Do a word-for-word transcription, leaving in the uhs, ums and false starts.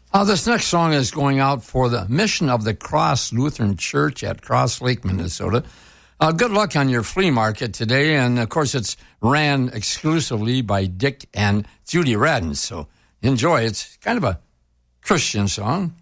Uh, this next song is going out for the Mission of the Cross Lutheran Church at Cross Lake, Minnesota. Uh, good luck on your flea market today. And, of course, it's ran exclusively by Dick and Judy Radden. So enjoy. It's kind of a Christian song.